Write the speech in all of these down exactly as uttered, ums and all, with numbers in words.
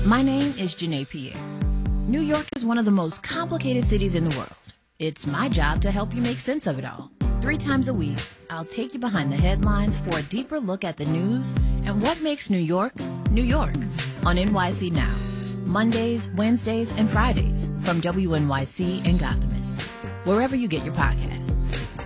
My name is Janae Pierre. New York is one of the most complicated cities in the world. It's my job to help you make sense of it all. Three times a week, I'll take you behind the headlines for a deeper look at the news and what makes New York, New York, on N Y C Now. Mondays, Wednesdays, and Fridays from W N Y C and Gothamist, wherever you get your podcasts.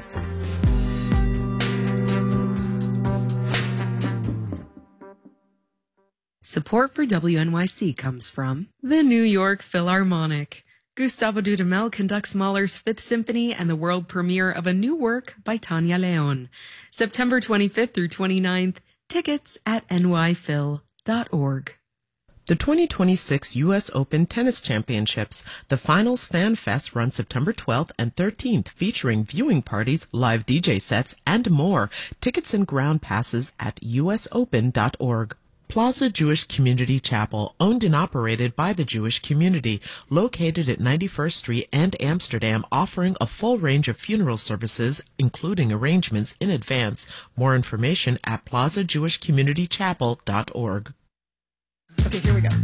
Support for W N Y C comes from the New York Philharmonic. Gustavo Dudamel conducts Mahler's Fifth Symphony and the world premiere of a new work by Tanya Leon. September twenty-fifth through twenty-ninth. Tickets at N Y phil dot org. The twenty twenty-six U S Open Tennis Championships, the Finals Fan Fest, run September twelfth and thirteenth, featuring viewing parties, live D J sets, and more. Tickets and ground passes at U S open dot org. Plaza Jewish Community Chapel, owned and operated by the Jewish community, located at ninety-first Street and Amsterdam, offering a full range of funeral services, including arrangements in advance. More information at plaza jewish community chapel dot org. Okay, here we go.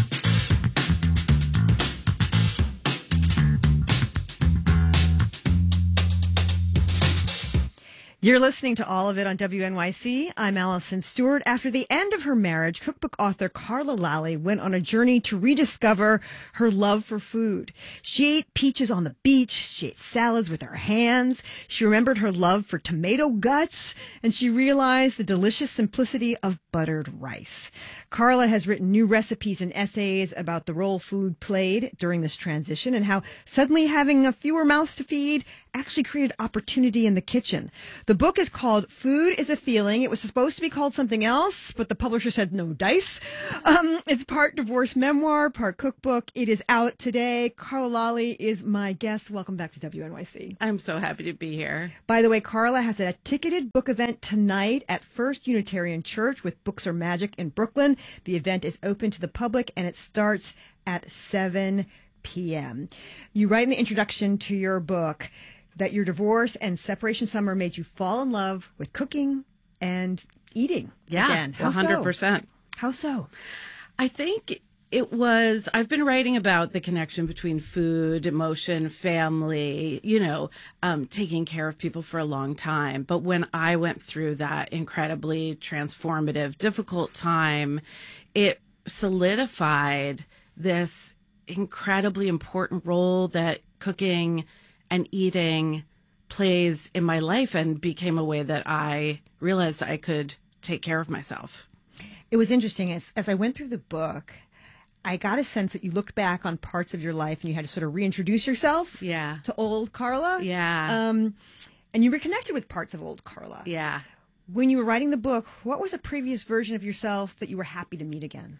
You're listening to All of It on W N Y C. I'm Allison Stewart. After the end of her marriage, cookbook author Carla Lalli went on a journey to rediscover her love for food. She ate peaches on the beach. She ate salads with her hands. She remembered her love for tomato guts, and she realized the delicious simplicity of buttered rice. Carla has written new recipes and essays about the role food played during this transition and how suddenly having a fewer mouths to feed actually created opportunity in the kitchen. The book is called Food is a Feeling. It was supposed to be called something else, but the publisher said no dice. Um, it's part divorce memoir, part cookbook. It is out today. Carla Lalli is my guest. Welcome back to W N Y C. I'm so happy to be here. By the way, Carla has a ticketed book event tonight at First Unitarian Church with Books Are Magic in Brooklyn. The event is open to the public and it starts at seven p.m. You write in the introduction to your book that your divorce and separation summer made you fall in love with cooking and eating. Yeah, again. How one hundred percent. So? How so? I think it was, I've been writing about the connection between food, emotion, family, you know, um, taking care of people for a long time. But when I went through that incredibly transformative, difficult time, it solidified this incredibly important role that cooking and eating plays in my life, and became a way that I realized I could take care of myself. It was interesting. As, as I went through the book, I got a sense that you looked back on parts of your life and you had to sort of reintroduce yourself yeah. to old Carla. Yeah. Um, and you reconnected with parts of old Carla. Yeah. When you were writing the book, what was a previous version of yourself that you were happy to meet again?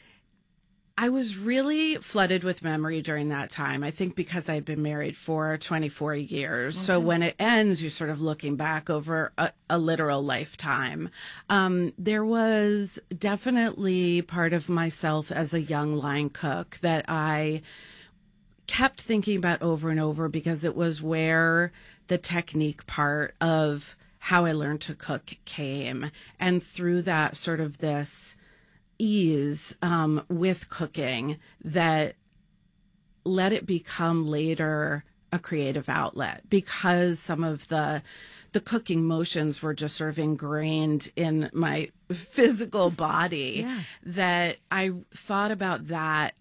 I was really flooded with memory during that time. I think because I'd been married for twenty-four years. Okay. So when it ends, you're sort of looking back over a, a literal lifetime. Um, there was definitely part of myself as a young line cook that I kept thinking about over and over, because it was where the technique part of how I learned to cook came. And through that, sort of this ease um, with cooking that let it become later a creative outlet, because some of the the cooking motions were just sort of ingrained in my physical body. Yeah. That I thought about that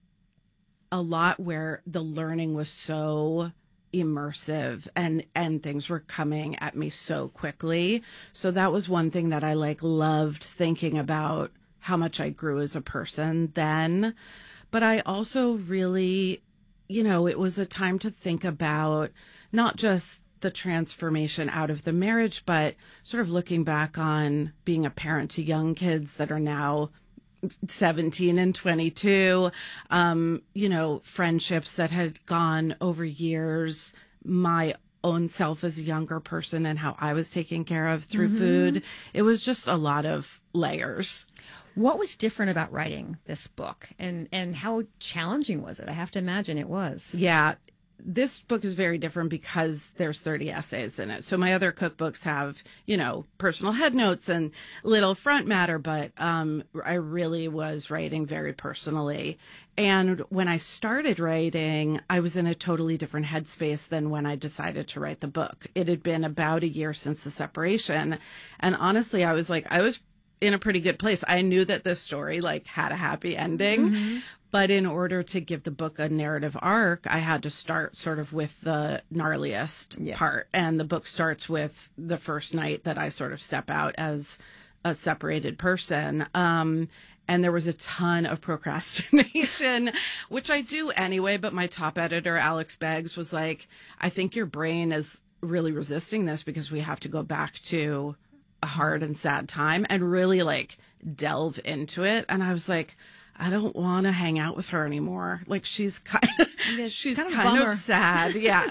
a lot, where the learning was so immersive and and things were coming at me so quickly. So that was one thing that I like loved thinking about, how much I grew as a person then. But I also really, you know, it was a time to think about not just the transformation out of the marriage, but sort of looking back on being a parent to young kids that are now seventeen and twenty-two, um, you know, friendships that had gone over years, my own self as a younger person and how I was taken care of through mm-hmm. food. It was just a lot of layers. What was different about writing this book, and, and how challenging was it? I have to imagine it was. Yeah, this book is very different because there's thirty essays in it. So my other cookbooks have, you know, personal head notes and little front matter, but um, I really was writing very personally. And when I started writing, I was in a totally different headspace than when I decided to write the book. It had been about a year since the separation. And honestly, I was like, I was in a pretty good place. I knew that this story like had a happy ending. Mm-hmm. But in order to give the book a narrative arc, I had to start sort of with the gnarliest yeah. part. And the book starts with the first night that I sort of step out as a separated person. Um, and there was a ton of procrastination, which I do anyway. But my top editor, Alex Beggs, was like, I think your brain is really resisting this because we have to go back to a hard and sad time and really like delve into it. And I was like, I don't want to hang out with her anymore. Like she's kind of, yeah, she's kind, of, kind of sad. Yeah.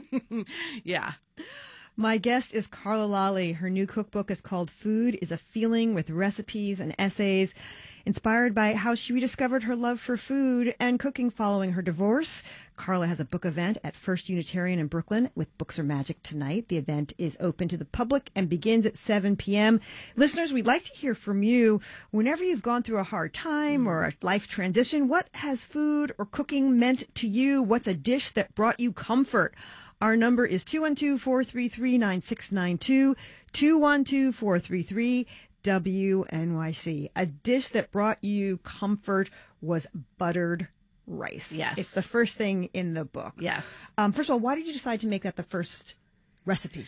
yeah. My guest is Carla Lalli. Her new cookbook is called Food is a Feeling, with recipes and essays inspired by how she rediscovered her love for food and cooking following her divorce. Carla has a book event at First Unitarian in Brooklyn with Books Are Magic tonight. The event is open to the public and begins at seven p.m. Listeners, we'd like to hear from you. Whenever you've gone through a hard time or a life transition, what has food or cooking meant to you? What's a dish that brought you comfort? Our number is two one two, four three three, nine six nine two, two one two, four three three, W N Y C. A dish that brought you comfort was buttered rice. Yes. It's the first thing in the book. Yes. Um, first of all, why did you decide to make that the first recipe?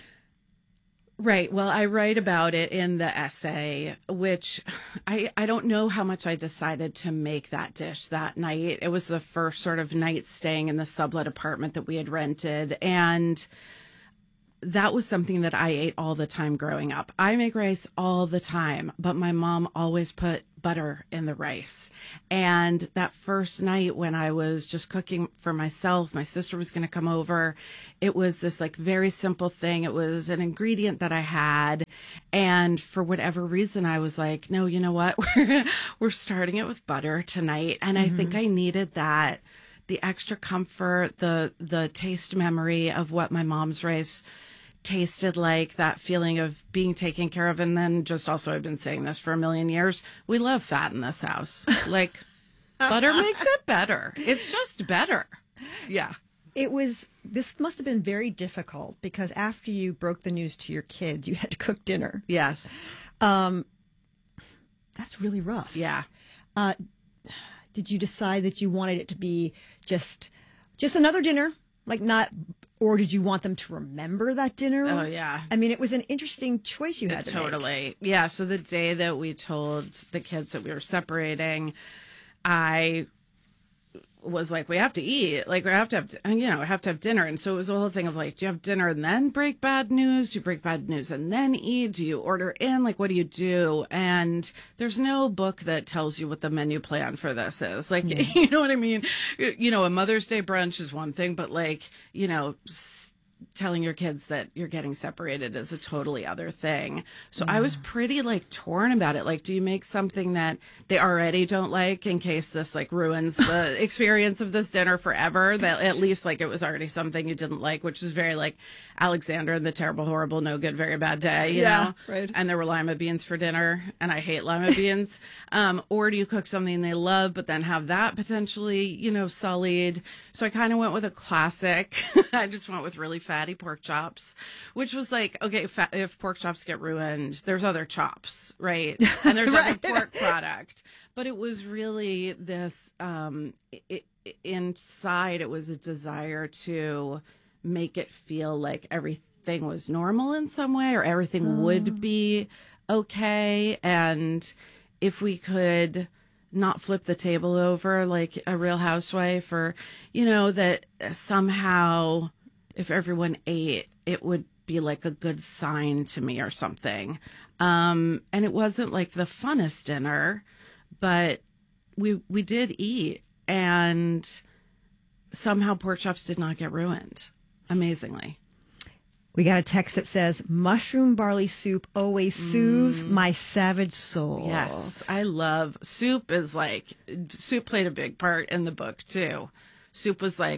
Right. Well, I write about it in the essay, which I, I don't know how much I decided to make that dish that night. It was the first sort of night staying in the sublet apartment that we had rented. And that was something that I ate all the time growing up. I make rice all the time, but my mom always put butter in the rice. And that first night when I was just cooking for myself, my sister was going to come over. It was this like very simple thing. It was an ingredient that I had. And for whatever reason, I was like, no, you know what? We're, we're starting it with butter tonight. And mm-hmm. I think I needed that, the extra comfort, the, the taste memory of what my mom's rice tasted like, that feeling of being taken care of. And then just also, I've been saying this for a million years, we love fat in this house. Like butter makes it better. It's just better. Yeah. It was, this must have been very difficult because after you broke the news to your kids, you had to cook dinner. Yes. Um, that's really rough. Yeah. Uh, did you decide that you wanted it to be just, just another dinner? Like not, or did you want them to remember that dinner? Oh, yeah. I mean, it was an interesting choice you had to totally. make. Yeah. So the day that we told the kids that we were separating, I was like, we have to eat. Like, we have to have, you know, we have to have dinner. And so it was a whole thing of like, do you have dinner and then break bad news? Do you break bad news and then eat? Do you order in? Like, what do you do? And there's no book that tells you what the menu plan for this is. Like, mm. you know what I mean? You know, a Mother's Day brunch is one thing, but like, you know, telling your kids that you're getting separated is a totally other thing. So yeah. I was pretty like torn about it. Like, do you make something that they already don't like in case this like ruins the experience of this dinner forever? That at least like it was already something you didn't like, which is very like Alexander and the Terrible, Horrible, No Good, Very Bad Day, you yeah, know? Right. And there were lima beans for dinner and I hate lima beans. Um, or do you cook something they love, but then have that potentially, you know, sullied? So I kind of went with a classic. I just went with really fatty pork chops, which was like, okay, if, if pork chops get ruined, there's other chops, right? And there's right. other pork product. But it was really this, um, it, it, inside, it was a desire to make it feel like everything was normal in some way, or everything oh. would be okay. And if we could not flip the table over like a Real Housewife, or, you know, that somehow if everyone ate, it would be like a good sign to me or something. Um, and it wasn't like the funnest dinner, but we we did eat, and somehow pork chops did not get ruined, amazingly. We got a text that says, mushroom barley soup always soothes mm. my savage soul. Yes, I love, soup is like, soup played a big part in the book too. Soup was like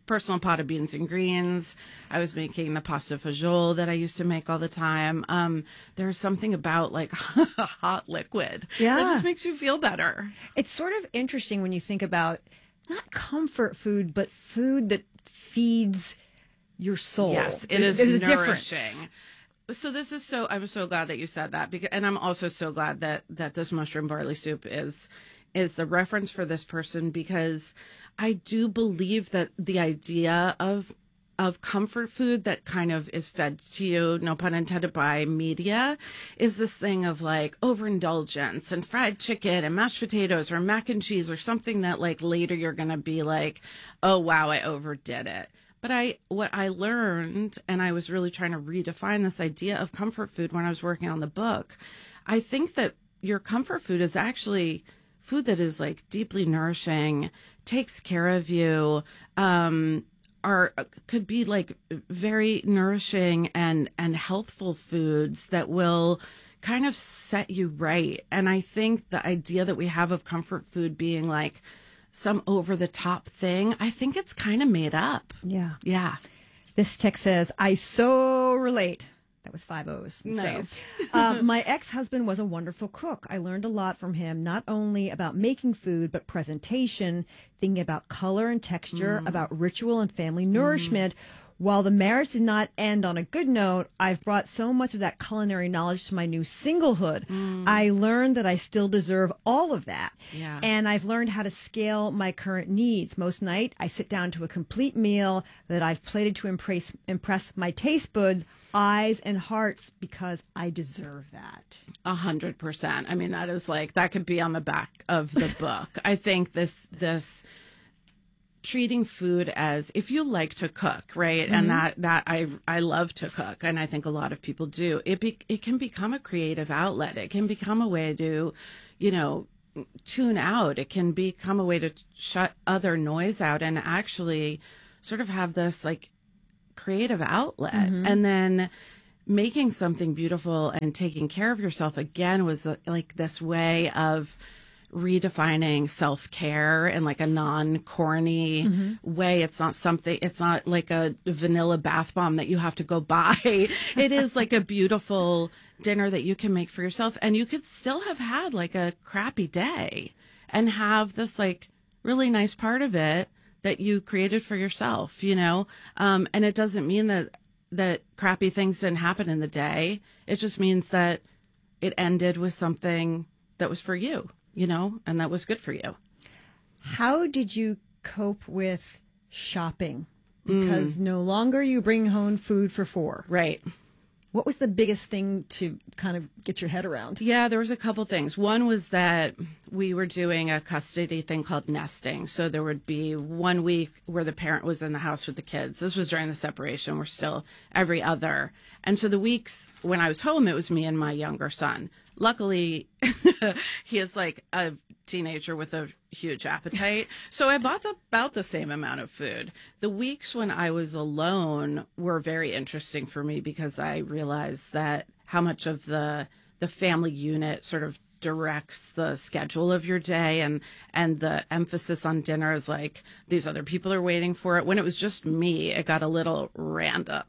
personal pot of beans and greens. I was making the pasta fagioli that I used to make all the time. Um, there's something about like hot liquid Yeah. that just makes you feel better. It's sort of interesting when you think about not comfort food, but food that feeds your soul. Yes, it There's- is there's a difference. nourishing. So this is so. I'm so glad that you said that, because, and I'm also so glad that that this mushroom barley soup is is the reference for this person, because I do believe that the idea of of comfort food that kind of is fed to you, no pun intended, by media, is this thing of like overindulgence and fried chicken and mashed potatoes or mac and cheese or something that like later you're going to be like, oh wow, I overdid it. But I, what I learned, and I was really trying to redefine this idea of comfort food when I was working on the book. I think that your comfort food is actually food that is like deeply nourishing, takes care of you, um, are could be like very nourishing and and healthful foods that will kind of set you right. And I think the idea that we have of comfort food being like some over the top thing, I think it's kind of made up. Yeah. Yeah. This text says, I so relate. That was five O's. Nice. So, uh, my ex-husband was a wonderful cook. I learned a lot from him, not only about making food, but presentation, thinking about color and texture, Mm. about ritual and family nourishment. While the marriage did not end on a good note, I've brought so much of that culinary knowledge to my new singlehood. Mm. I learned that I still deserve all of that. Yeah. And I've learned how to scale my current needs. Most night, I sit down to a complete meal that I've plated to impress, impress my taste buds, eyes, and hearts, because I deserve that. A hundred percent. I mean, that is like, that could be on the back of the book. I think this, this treating food as, if you like to cook, right? Mm-hmm. And that, that I, I love to cook. And I think a lot of people do. It be, it can become a creative outlet. It can become a way to, you know, tune out. It can become a way to shut other noise out and actually sort of have this like creative outlet. Mm-hmm. And then making something beautiful and taking care of yourself again was uh, like this way of redefining self-care in like a non-corny Mm-hmm. way. It's not something, it's not like a vanilla bath bomb that you have to go buy. It is like a beautiful dinner that you can make for yourself, and you could still have had like a crappy day and have this like really nice part of it that you created for yourself, you know? Um, and it doesn't mean that, that crappy things didn't happen in the day. It just means that it ended with something that was for you, you know, and that was good for you. How did you cope with shopping? Because no longer you bring home food for four. Right. What was the biggest thing to kind of get your head around? Yeah, there was a couple things. One was that we were doing a custody thing called nesting. So there would be one week where the parent was in the house with the kids. This was during the separation. We're still every other. And so the weeks when I was home, it was me and my younger son. Luckily, he is like a teenager with a huge appetite. So I bought the, about the same amount of food. The weeks when I was alone were very interesting for me, because I realized that how much of the the family unit sort of directs the schedule of your day, and and the emphasis on dinner is like these other people are waiting for it. When it was just me, it got a little random.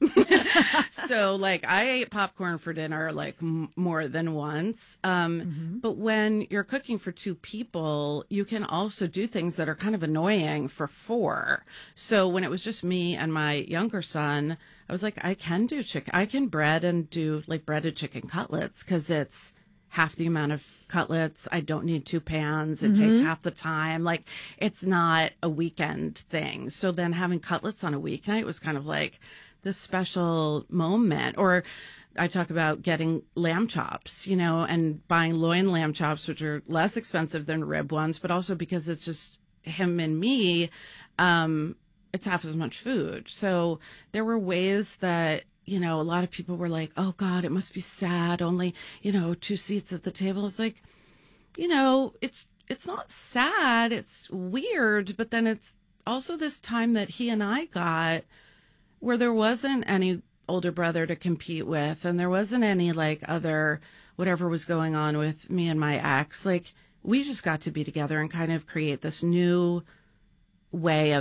So like I ate popcorn for dinner like m- more than once. Um, mm-hmm. But when you're cooking for two people, you can also do things that are kind of annoying for four. So when it was just me and my younger son, I was like, I can do chicken. I can bread and do like breaded chicken cutlets, because it's half the amount of cutlets. I don't need two pans. It mm-hmm. takes half the time. Like, it's not a weekend thing. So then having cutlets on a weeknight was kind of like this special moment. Or I talk about getting lamb chops, you know, and buying loin lamb chops, which are less expensive than rib ones, but also because it's just him and me, um, it's half as much food. So there were ways that, you know, a lot of people were like, oh God, it must be sad. Only, you know, two seats at the table. It's like, you know, it's, it's not sad. It's weird. But then it's also this time that he and I got where there wasn't any older brother to compete with. And there wasn't any like other, whatever was going on with me and my ex. Like, we just got to be together and kind of create this new way of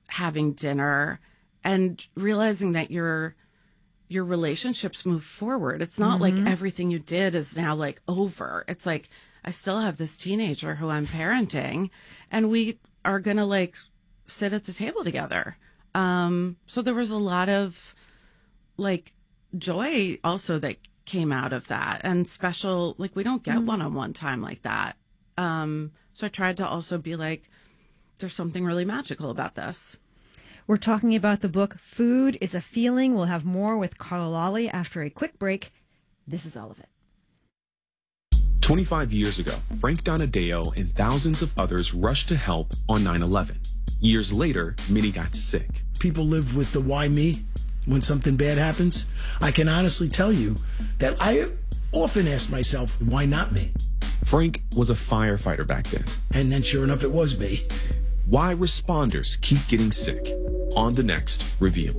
having dinner and realizing that your your relationships move forward. It's not Mm-hmm. like everything you did is now like over. It's like, I still have this teenager who I'm parenting, and we are going to like sit at the table together. Um, so there was a lot of like joy also that came out of that, and special, like we don't get Mm-hmm. one-on-one time like that. Um, so I tried to also be like, there's something really magical about this. We're talking about the book Food is a Feeling. We'll have more with Carla Lalli after a quick break. This is all of it. twenty-five years ago, Frank Donadeo and thousands of others rushed to help on nine eleven. Years later, many got sick. People live with the why me when something bad happens. I can honestly tell you that I often ask myself, why not me? Frank was a firefighter back then. And then sure enough, it was me. Why responders keep getting sick on the next Review.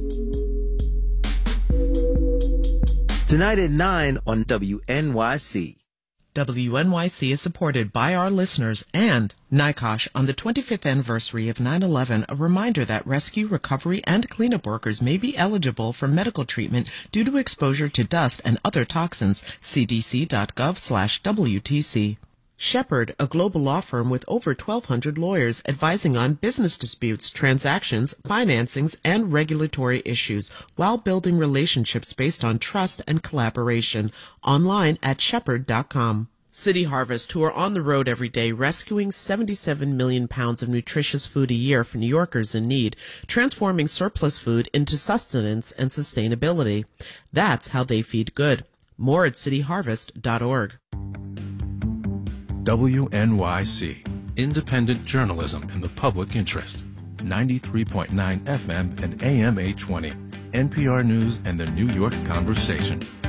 Tonight at nine on W N Y C. W N Y C is supported by our listeners and NICOSH on the twenty-fifth anniversary of nine eleven, a reminder that rescue, recovery, and cleanup workers may be eligible for medical treatment due to exposure to dust and other toxins. C D C dot gov slash W T C. Shepherd, a global law firm with over twelve hundred lawyers advising on business disputes, transactions, financings, and regulatory issues while building relationships based on trust and collaboration. Online at shepherd dot com. City Harvest, who are on the road every day rescuing seventy-seven million pounds of nutritious food a year for New Yorkers in need, transforming surplus food into sustenance and sustainability. That's how they feed good. More at city harvest dot org. W N Y C, independent journalism in the public interest. ninety-three point nine F M and A M eight twenty. N P R News and the New York Conversation.